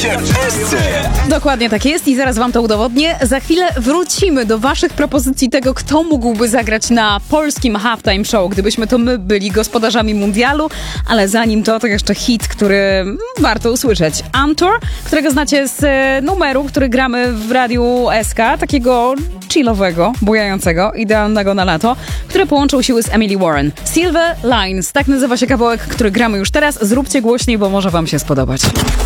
się wszyscy! Dokładnie tak jest i zaraz wam to udowodnię. Za chwilę wrócimy do waszych propozycji tego, kto mógłby zagrać na polskim halftime show, gdybyśmy to my byli gospodarzami mundialu, ale zanim to jeszcze hit, który warto usłyszeć. Amtor, którego znacie z numeru, który gramy w Radiu SK, takiego chillowego, bujającego, idealnego na lato, który połączył siły z Emily Warren. Silver Lines, tak nazywa się kawałek, który gramy już teraz. Zróbcie głośniej, bo może wam się spodobać.